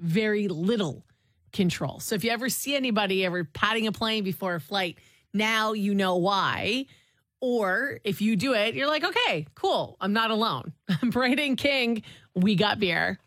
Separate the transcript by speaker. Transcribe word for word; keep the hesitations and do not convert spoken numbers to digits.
Speaker 1: very little control. So if you ever see anybody ever patting a plane before a flight, now you know why. Or if you do it, you're like, okay, cool. I'm not alone. Brady and King, we got beer.